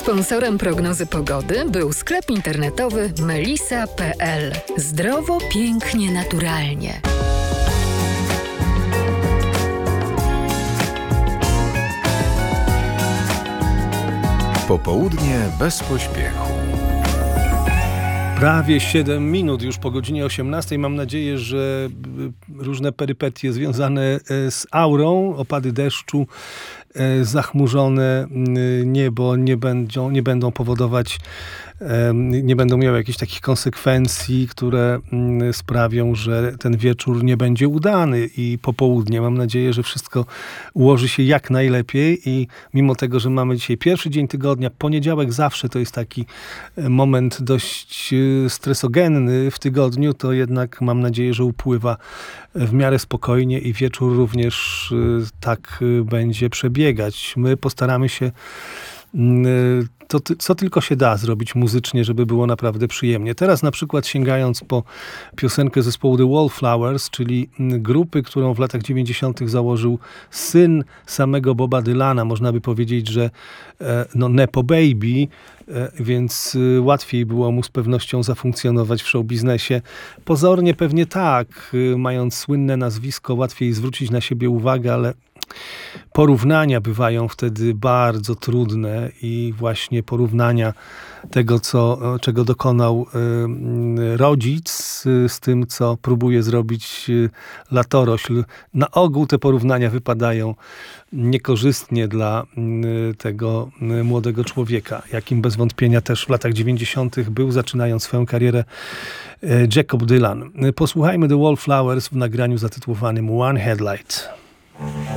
Sponsorem prognozy pogody był sklep internetowy melisa.pl. Zdrowo, pięknie, naturalnie. Popołudnie bez pośpiechu. Prawie 7 minut już po godzinie 18. Mam nadzieję, że różne perypetie związane z aurą, opady deszczu, zachmurzone niebo nie będą powodować, nie będą miały jakichś takich konsekwencji, które sprawią, że ten wieczór nie będzie udany i popołudnie. Mam nadzieję, że wszystko ułoży się jak najlepiej i mimo tego, że mamy dzisiaj pierwszy dzień tygodnia, poniedziałek zawsze to jest taki moment dość stresogenny w tygodniu, to jednak mam nadzieję, że upływa w miarę spokojnie i wieczór również tak będzie przebiegać. My postaramy się to, co tylko się da zrobić muzycznie, żeby było naprawdę przyjemnie. Teraz na przykład sięgając po piosenkę zespołu The Wallflowers, czyli grupy, którą w latach 90. założył syn samego Boba Dylana. Można by powiedzieć, że nepo baby, więc łatwiej było mu z pewnością zafunkcjonować w showbiznesie. Pozornie pewnie tak, mając słynne nazwisko, łatwiej zwrócić na siebie uwagę, ale porównania bywają wtedy bardzo trudne i właśnie porównania tego, czego dokonał rodzic z tym, co próbuje zrobić latorośl. Na ogół te porównania wypadają niekorzystnie dla tego młodego człowieka, jakim bez wątpienia też w latach 90. był, zaczynając swoją karierę, Jakob Dylan. Posłuchajmy The Wallflowers w nagraniu zatytułowanym One Headlight.